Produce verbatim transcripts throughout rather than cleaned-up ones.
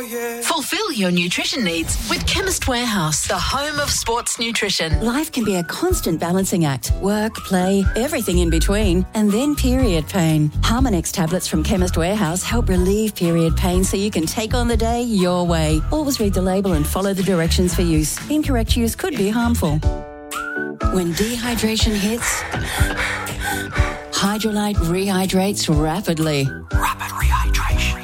yeah. Fulfill your nutrition needs with Chemist Warehouse, the home of sports nutrition. Life can be a constant balancing act. Work, play, everything in between, and then period pain. Harmonex tablets from Chemist Warehouse help relieve period pain so you can take on the day your way. Always read the label and follow the directions for use. Incorrect use could be harmful. When dehydration hits, Hydrolyte rehydrates rapidly. Rapid rehydration.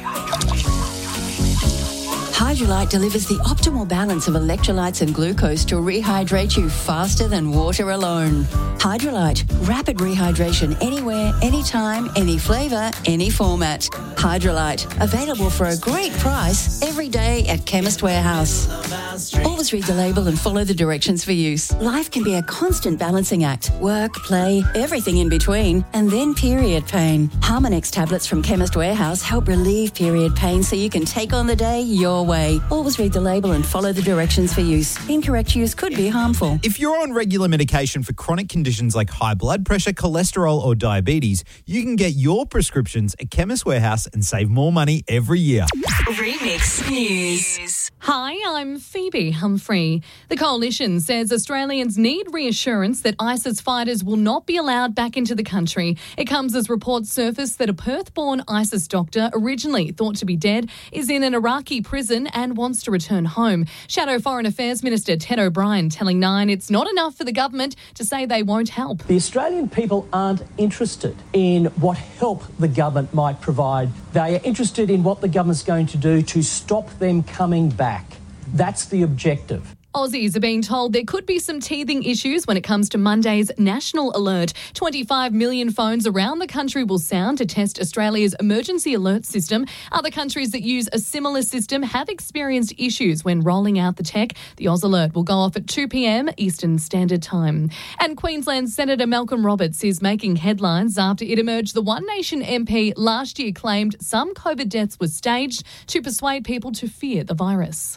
Hydrolyte delivers the optimal balance of electrolytes and glucose to rehydrate you faster than water alone. Hydrolyte, rapid rehydration anywhere, anytime, any flavour, any format. Hydrolyte, available for a great price every day at Chemist Warehouse. Always read the label and follow the directions for use. Life can be a constant balancing act. Work, play, everything in between, and then period pain. Harmonex tablets from Chemist Warehouse help relieve period pain so you can take on the day your way. Always read the label and follow the directions for use. Incorrect use could be harmful. If you're on regular medication for chronic conditions like high blood pressure, cholesterol or diabetes, you can get your prescriptions at Chemist Warehouse and save more money every year. Remix News. Hi, I'm Phoebe Humphrey. The Coalition says Australians need reassurance that ISIS fighters will not be allowed back into the country. It comes as reports surface that a Perth-born ISIS doctor, originally thought to be dead, is in an Iraqi prison and wants to return home. Shadow Foreign Affairs Minister Ted O'Brien telling Nine it's not enough for the government to say they won't help. The Australian people aren't interested in what help the government might provide. They are interested in what the government's going to do to stop them coming back. That's the objective. Aussies are being told there could be some teething issues when it comes to Monday's national alert. twenty-five million phones around the country will sound to test Australia's emergency alert system. Other countries that use a similar system have experienced issues when rolling out the tech. The Oz alert will go off at two p.m. Eastern Standard Time. And Queensland Senator Malcolm Roberts is making headlines after it emerged the One Nation M P last year claimed some COVID deaths were staged to persuade people to fear the virus.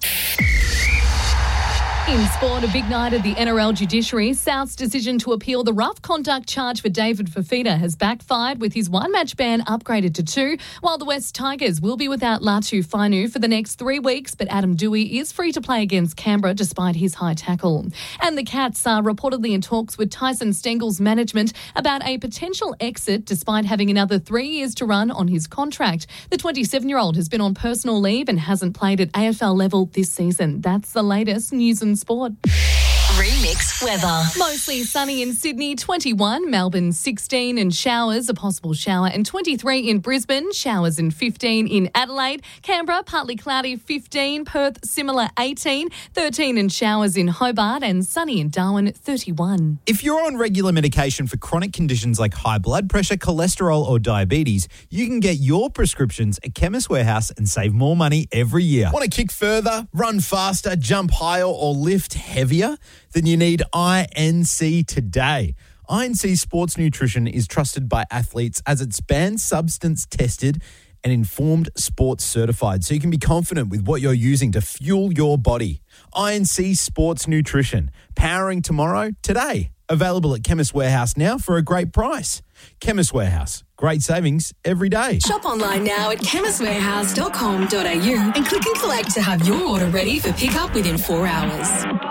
In sport, a big night at the N R L judiciary. South's decision to appeal the rough conduct charge for David Fifita has backfired, with his one-match ban upgraded to two, while the West Tigers will be without Latu Fainu for the next three weeks, but Adam Dewey is free to play against Canberra despite his high tackle. And the Cats are reportedly in talks with Tyson Stengel's management about a potential exit despite having another three years to run on his contract. The twenty-seven-year-old has been on personal leave and hasn't played at A F L level this season. That's the latest news and sport. Remix weather. Mostly sunny in Sydney, twenty-one, Melbourne sixteen and showers, a possible shower, and twenty-three in Brisbane, showers and fifteen in Adelaide, Canberra, partly cloudy fifteen, Perth similar eighteen, thirteen and showers in Hobart, and sunny in Darwin thirty-one. If you're on regular medication for chronic conditions like high blood pressure, cholesterol or diabetes, you can get your prescriptions at Chemist Warehouse and save more money every year. Want to kick further, run faster, jump higher or lift heavier? Then you need I N C today. I N C Sports Nutrition is trusted by athletes as it's banned substance tested and informed sports certified, so you can be confident with what you're using to fuel your body. I N C Sports Nutrition, powering tomorrow today. Available at Chemist Warehouse now for a great price. Chemist Warehouse, great savings every day. Shop online now at chemist warehouse dot com dot a u and click and collect to have your order ready for pickup within four hours.